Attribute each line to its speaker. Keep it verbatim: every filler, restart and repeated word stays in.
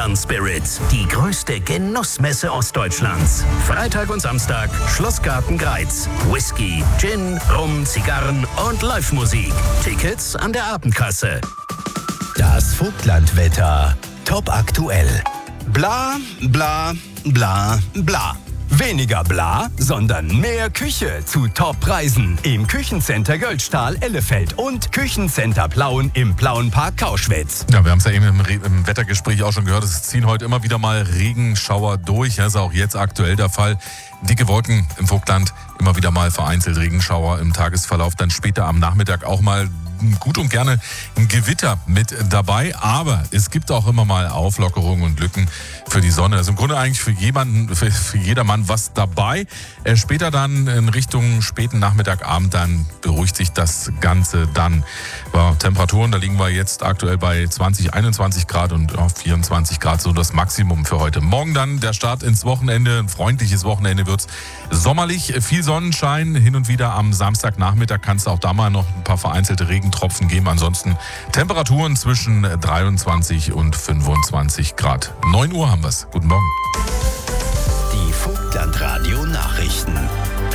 Speaker 1: Western Spirit, die größte Genussmesse Ostdeutschlands. Freitag und Samstag, Schlossgarten Greiz. Whisky, Gin, Rum, Zigarren und Live-Musik. Tickets an der Abendkasse.
Speaker 2: Das Vogtlandwetter. Top aktuell. Bla, bla, bla, bla. Weniger bla, sondern mehr Küche zu Top-Preisen im Küchencenter Göldstahl Ellefeld und Küchencenter Plauen im Plauenpark Kauschwitz.
Speaker 3: Ja, wir haben es ja eben im, Re- im Wettergespräch auch schon gehört, es ziehen heute immer wieder mal Regenschauer durch. Das ist auch jetzt aktuell der Fall. Dicke Wolken im Vogtland, immer wieder mal vereinzelt Regenschauer im Tagesverlauf. Dann später am Nachmittag auch mal gut und gerne ein Gewitter mit dabei, aber es gibt auch immer mal Auflockerungen und Lücken für die Sonne. Also im Grunde eigentlich für jemanden, für, für jedermann was dabei. Äh, später dann in Richtung späten Nachmittag, Abend, dann beruhigt sich das Ganze dann. Ja, Temperaturen, da liegen wir jetzt aktuell bei zwanzig, einundzwanzig Grad und ja, vierundzwanzig Grad, so das Maximum für heute. Morgen dann der Start ins Wochenende, ein freundliches Wochenende wird's. Sommerlich, viel Sonnenschein, hin und wieder am Samstagnachmittag kann es auch da mal noch ein paar vereinzelte Regentropfen geben. Ansonsten Temperaturen zwischen dreiundzwanzig und fünfundzwanzig Grad. neun Uhr haben wir's. Guten Morgen.
Speaker 2: Die Vogtlandradio Nachrichten.